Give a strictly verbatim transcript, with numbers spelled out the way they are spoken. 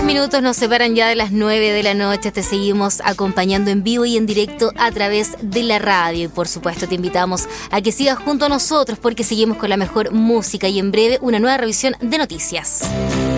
minutos nos separan ya de las nueve de la noche. Te seguimos acompañando en vivo y en directo a través de la radio. Y por supuesto te invitamos a que sigas junto a nosotros porque seguimos con la mejor música y en breve una nueva revisión de noticias.